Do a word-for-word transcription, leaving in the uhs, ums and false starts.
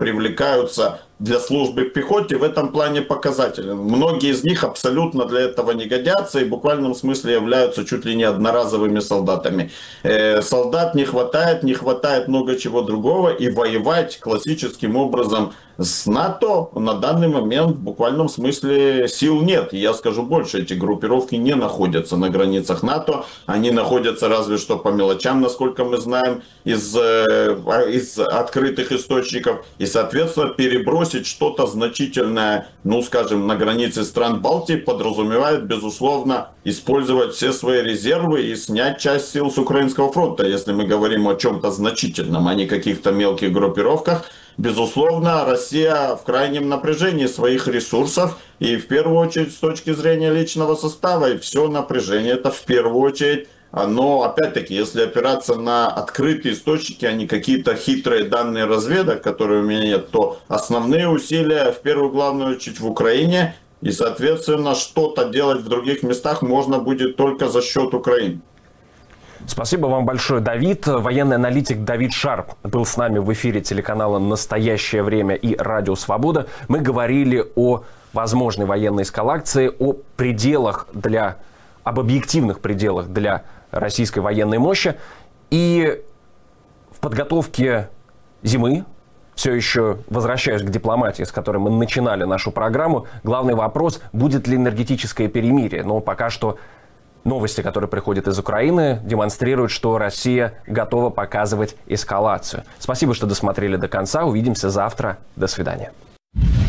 привлекаются для службы в пехоте, в этом плане показателен. Многие из них абсолютно для этого не годятся и в буквальном смысле являются чуть ли не одноразовыми солдатами. Э, солдат не хватает, не хватает много чего другого, и воевать классическим образом с НАТО на данный момент в буквальном смысле сил нет. И я скажу больше, эти группировки не находятся на границах НАТО, они находятся разве что по мелочам, насколько мы знаем, из, из открытых источников. И, соответственно, перебросить что-то значительное, ну, скажем, на границе стран Балтии подразумевает, безусловно, использовать все свои резервы и снять часть сил с Украинского фронта, если мы говорим о чем-то значительном, а не каких-то мелких группировках. Безусловно, Россия в крайнем напряжении своих ресурсов, и в первую очередь с точки зрения личного состава, и все напряжение это в первую очередь. Но опять-таки, если опираться на открытые источники, а не какие-то хитрые данные разведок, которые у меня нет, то основные усилия в первую главную очередь в Украине, и, соответственно, что-то делать в других местах можно будет только за счет Украины. Спасибо вам большое, Давид. Военный аналитик Давид Шарп был с нами в эфире телеканала «Настоящее время» и «Радио Свобода». Мы говорили о возможной военной эскалации, о пределах для, об объективных пределах для российской военной мощи. И в подготовке зимы, все еще возвращаюсь к дипломатии, с которой мы начинали нашу программу, главный вопрос, будет ли энергетическое перемирие. Но пока что новости, которые приходят из Украины, демонстрируют, что Россия готова показывать эскалацию. Спасибо, что досмотрели до конца. Увидимся завтра. До свидания.